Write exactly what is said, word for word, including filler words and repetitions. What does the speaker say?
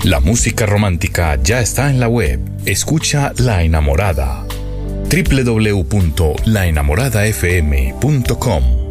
La música romántica ya está en la web. Escucha La Enamorada. doble u doble u doble u punto la enamorada f m punto com